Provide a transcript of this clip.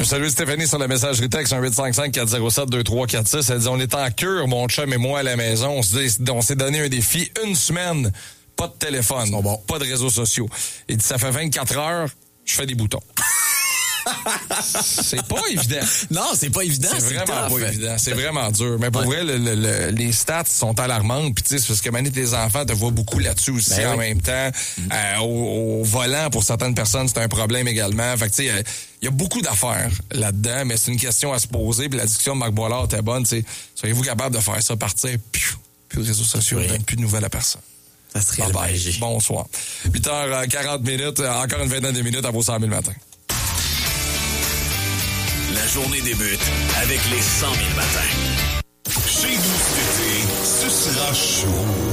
Salut Stéphanie sur la messagerie texte 1-855-407-2346. Elle dit, on est en cure, mon chum et moi à la maison. On s'est donné un défi, une semaine, pas de téléphone, pas de réseaux sociaux. Il dit, ça fait 24 heures, je fais des boutons. C'est pas évident. Non, c'est pas évident. C'est vraiment pas évident. C'est vraiment dur. Mais pour vrai, les stats sont alarmantes. Puis tu sais, c'est parce que maintenant, tes enfants te voient beaucoup là-dessus aussi en même temps. Au volant, pour certaines personnes, c'est un problème également. Fait que tu sais, il y a beaucoup d'affaires là-dedans, mais c'est une question à se poser. Puis la discussion de Marc Boilard était bonne. Tu sais, seriez-vous capable de faire ça partir? Puis les réseaux sociaux ne donnent plus de nouvelles à personne. Ça serait le magie. Bonsoir. 8h40, encore une vingtaine de minutes à vos 100 000 matins. La journée débute avec les 100 000 matins. Chez nous cet été, ce sera chaud.